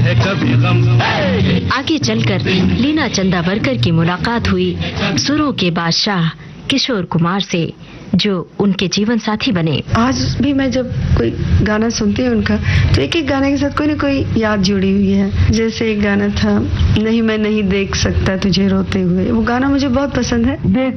है कभी गम। आगे चलकर लीना चंदावरकर की मुलाकात हुई सुरों के बादशाह किशोर कुमार से, जो उनके जीवन साथी बने। आज भी मैं जब कोई गाना सुनती हूँ उनका, तो एक एक गाने के साथ कोई न कोई याद जुड़ी हुई है। जैसे एक गाना था, नहीं मैं नहीं देख सकता तुझे रोते हुए, वो गाना मुझे बहुत पसंद है।